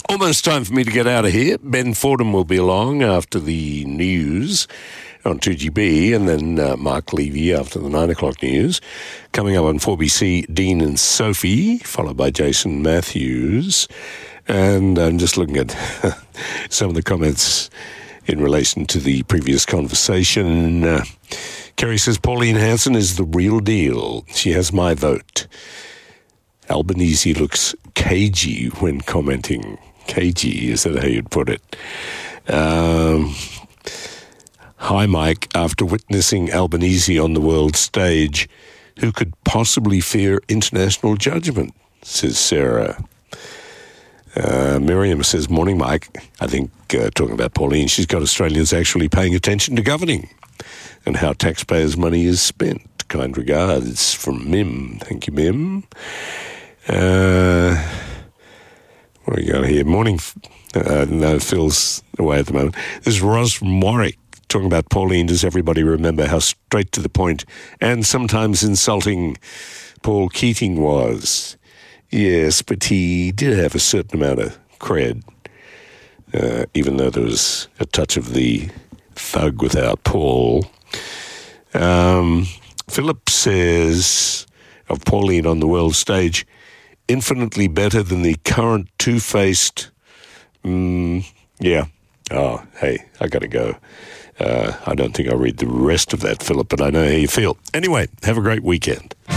Almost time for me to get out of here. Ben Fordham will be along after the news on 2GB, and then Mark Levy after the 9 o'clock news. Coming up on 4BC, Dean and Sophie, followed by Jason Matthews. And I'm just looking at some of the comments in relation to the previous conversation. Kerry says, Pauline Hanson is the real deal. She has my vote. Albanese looks cagey when commenting. Cagey, is that how you'd put it? Hi, Mike. After witnessing Albanese on the world stage, who could possibly fear international judgment, says Sarah. Miriam says, morning, Mike. I think, talking about Pauline, she's got Australians actually paying attention to governing and how taxpayers' money is spent. Kind regards from Mim. Thank you, Mim. What do we got here? Morning. No, Phil's away at the moment. This is Ros from Warwick talking about Pauline. Does everybody remember how straight to the point and sometimes insulting Paul Keating was? Yes, but he did have a certain amount of cred, even though there was a touch of the thug without Paul. Philip says of Pauline on the world stage, infinitely better than the current two-faced... yeah. Oh, hey, I got to go. I don't think I'll read the rest of that, Philip, but I know how you feel. Anyway, have a great weekend.